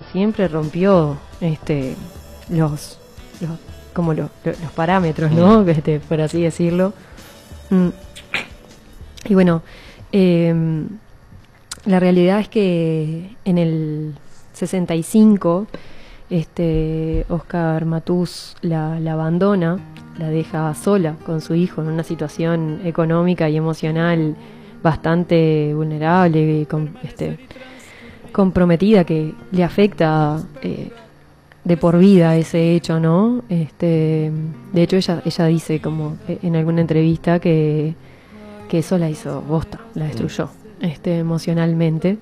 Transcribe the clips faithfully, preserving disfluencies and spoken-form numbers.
siempre rompió este los, los como los, los parámetros, ¿no? Mm. Este, por así decirlo. Mm. Y bueno, eh, la realidad es que en el sesenta y cinco este Oscar Matús la, la abandona, la deja sola con su hijo en una situación económica y emocional bastante vulnerable, con, este, comprometida, que le afecta eh, de por vida ese hecho, ¿no? Este, de hecho ella ella dice como en alguna entrevista que, que eso la hizo bosta, la destruyó este, emocionalmente.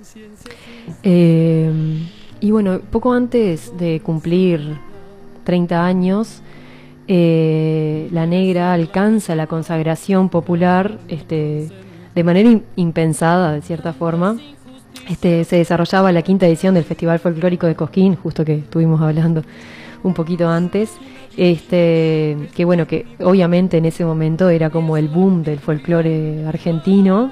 Eh, y bueno, poco antes de cumplir treinta años, eh, La Negra alcanza la consagración popular este, de manera in- impensada, de cierta forma. Este, se desarrollaba la quinta edición del Festival Folclórico de Cosquín, justo que estuvimos hablando un poquito antes, este, que bueno, que obviamente en ese momento era como el boom del folclore argentino,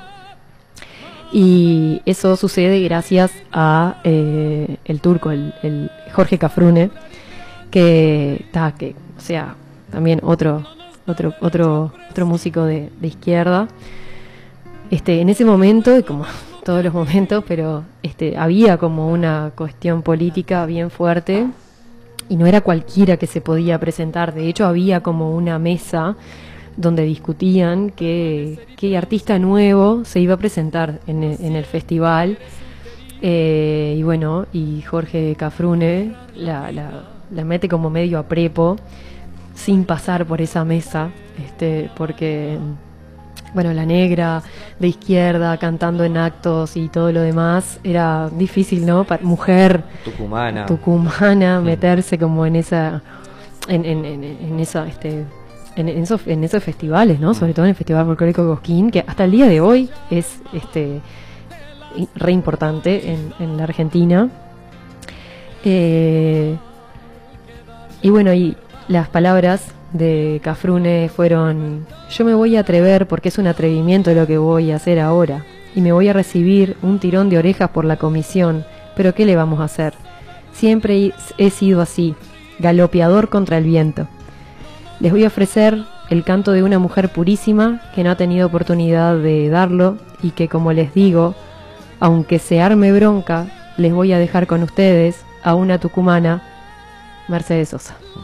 y eso sucede gracias a eh, el turco, el, el Jorge Cafrune, que, ta, que, o sea, también otro, otro, otro, otro músico de, de izquierda. Este, en ese momento, y como todos los momentos, pero este, había como una cuestión política bien fuerte y no era cualquiera que se podía presentar. De hecho, había como una mesa donde discutían qué, qué artista nuevo se iba a presentar en el, en el festival. Eh, y bueno, y Jorge Cafrune la, la, la mete como medio a prepo, sin pasar por esa mesa, este, porque... bueno, La Negra de izquierda cantando en actos y todo lo demás, era difícil, ¿no? Para mujer tucumana, tucumana meterse como en esa, en, en, en, en esa, este, en, en esos, en esos festivales, ¿no? Sobre todo en el Festival Folclórico Cosquín, que hasta el día de hoy es, este, re importante en, en la Argentina. Eh, y bueno, y las palabras de Cafrune fueron: yo me voy a atrever porque es un atrevimiento lo que voy a hacer ahora, y me voy a recibir un tirón de orejas por la comisión, pero ¿qué le vamos a hacer? Siempre he sido así, galopeador contra el viento. Les voy a ofrecer el canto de una mujer purísima que no ha tenido oportunidad de darlo, y que, como les digo, aunque se arme bronca, les voy a dejar con ustedes a una tucumana, Mercedes Sosa.